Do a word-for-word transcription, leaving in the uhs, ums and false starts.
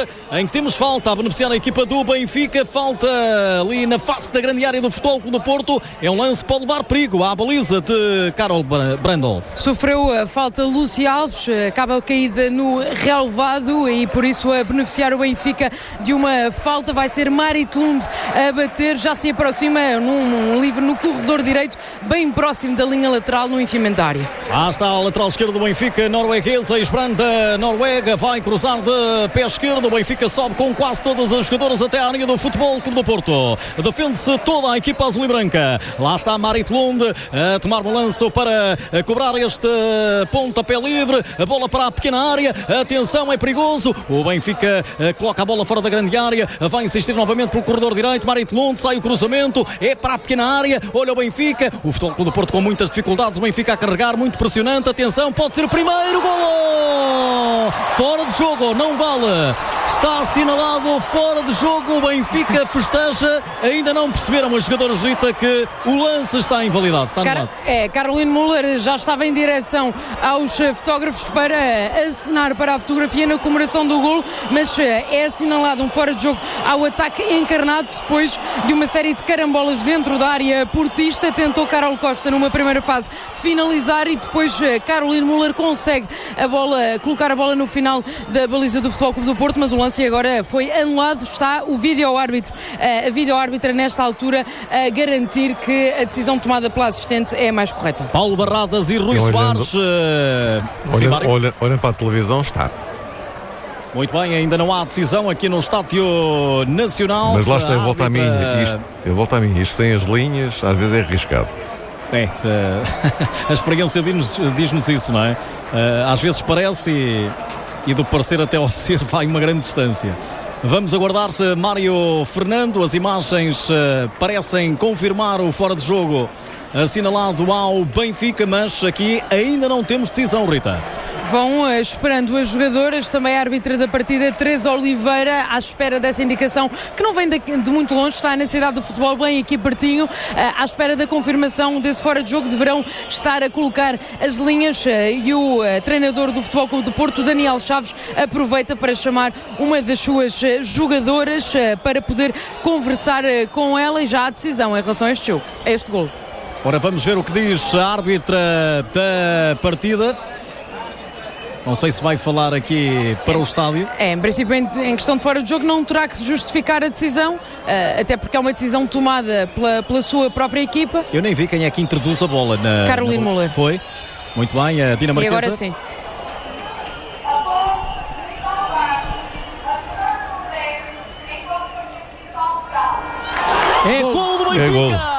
altura em que temos falta a beneficiar a equipa do Benfica. Falta ali na face da grande área do Futebol Clube do Porto. É um lance que pode levar perigo à baliza de Carol Brandl. Sofreu a falta Lúcia Alves, acaba caída no relevado e por isso a beneficiar o Benfica de uma falta. Vai ser Marit Lund a bater, já se aproxima num, num livre no corredor direito, bem próximo da linha lateral, no enfiamento da área. Lá está a lateral esquerda do Benfica, norueguesa, Esbrand da Noruega, vai cruzar de pé esquerdo. O Benfica sobe com quase todas as jogadoras até a área do Futebol Clube do Porto. Defende-se toda a equipa azul e branca. Lá está Marit Lund a tomar balanço para cobrar este pontapé livre. A bola para a pequena área. Atenção, é perigoso. O Benfica coloca a bola fora da grande área. Vai insistir novamente pelo corredor direito. Marit Lund, sai o cruzamento. É para a pequena área. Olha o Benfica. O Futebol Clube do Porto com muitas dificuldades. O Benfica a carregar, muito pressionante. Atenção, pode ser o primeiro golo. Fora de jogo, não vale. Está assinalado fora de jogo. O Benfica festeja. Ainda não perceberam as jogadoras Rita que o lance está invalidado. Está Car- é, Caroline Müller já estava em direção aos fotógrafos para assinar para a fotografia na comemoração do golo, mas é assinalado um fora de jogo ao ataque encarnado depois de uma série de carambolas dentro da área portista. Tentou Carol Costa numa primeira fase finalizar e depois Caroline Müller consegue a bola, colocar a bola no final da baliza do Futebol Clube do Porto, mas o lance agora foi anulado. Está o vídeo-árbitro, a vídeo-árbitra nesta altura a garantir que a decisão tomada pela assistente é a mais correta. Paulo Barradas e Rui Soares. Uh... Olhando, olhando, olhando para a televisão, está. Muito bem, ainda não há decisão aqui no Estádio Nacional. Mas lá está, eu volto a mim, isto, eu volto a mim, isto sem as linhas, às vezes é arriscado. É, a experiência diz-nos, diz-nos isso, não é? Às vezes parece e, e do parecer até ao ser vai uma grande distância. Vamos aguardar Mário Fernando, as imagens parecem confirmar o fora de jogo assinalado ao Benfica, mas aqui ainda não temos decisão, Rita. Vão uh, esperando as jogadoras, também a árbitra da partida, Teresa Oliveira, à espera dessa indicação, que não vem de, de muito longe, está na cidade do futebol, bem aqui pertinho, uh, à espera da confirmação desse fora de jogo. Deverão estar a colocar as linhas uh, e o uh, treinador do Futebol Clube de Porto, Daniel Chaves, aproveita para chamar uma das suas uh, jogadoras uh, para poder conversar uh, com ela, e já há decisão em relação a este jogo, a este golo. Ora, vamos ver o que diz a árbitra da partida. Não sei se vai falar aqui para é, o estádio. É, em princípio, em, em questão de fora de jogo, não terá que se justificar a decisão, uh, até porque é uma decisão tomada pela, pela sua própria equipa. Eu nem vi quem é que introduz a bola. Na, Caroline na bola. Müller. Foi. Muito bem, a dinamarquesa. E agora sim. É golo do Benfica! É golo.